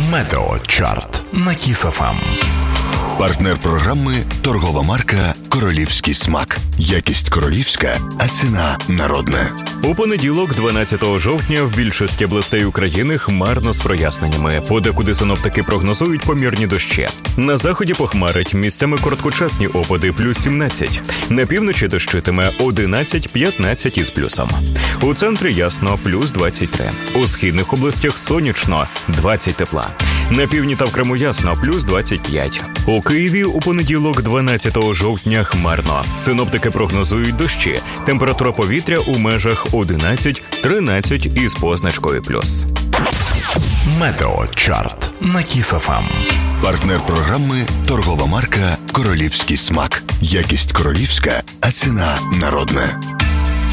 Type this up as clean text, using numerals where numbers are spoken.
Метеочарт на Kiss FM. Партнер програми – торгова марка «Королівський смак». Якість королівська, а ціна народна. У понеділок, 12 жовтня, в більшості областей України хмарно з проясненнями. Подекуди синоптики прогнозують помірні дощі. На заході похмарить, місцями короткочасні опади плюс 17. На півночі дощитиме 11-15 із плюсом. У центрі ясно плюс 23. У східних областях сонячно 20 тепла. На півдні та в Криму ясно плюс 25. У Києві у понеділок, 12 жовтня, хмарно. Синоптики прогнозують дощі. Температура повітря у межах 11-13 із позначкою плюс. Метеочарт на Kiss FM. Партнер програми – торгова марка «Королівський смак». Якість королівська, а ціна народна.